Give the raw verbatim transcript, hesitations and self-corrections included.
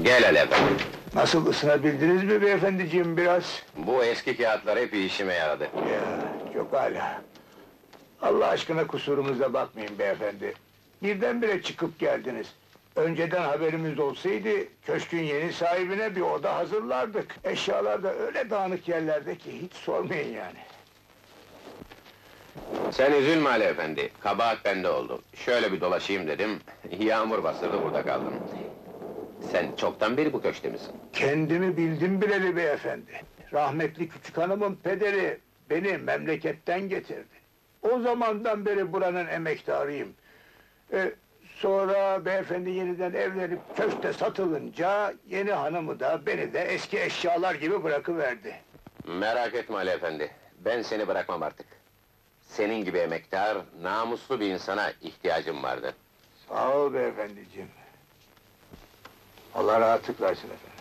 Gel hele efendim. Nasıl ısınabildiniz mi beyefendiciğim biraz? Bu eski kağıtlar hep işime yaradı. Ya, çok âlâ. Allah aşkına kusurumuza bakmayın beyefendi. Birdenbire çıkıp geldiniz. Önceden haberimiz olsaydı, köşkün yeni sahibine bir oda hazırlardık. Eşyalar da öyle dağınık yerlerde ki, hiç sormayın yani. Sen üzülme Ali efendi, kabahat bende oldu. Şöyle bir dolaşayım dedim, yağmur bastırdı burada kaldım. Sen çoktan beri bu köşkte misin? Kendimi bildim bileli beyefendi. Rahmetli küçük hanımın pederi beni memleketten getirdi. O zamandan beri buranın emektarıyım. Ee, sonra beyefendi yeniden evlenip köşkte satılınca yeni hanımı da beni de eski eşyalar gibi bırakıverdi. Merak etme Ali efendi, ben seni bırakmam artık. Senin gibi emektar, namuslu bir insana ihtiyacım vardı. Sağ ol beyefendiciğim. Allah rahatlık versin efendim.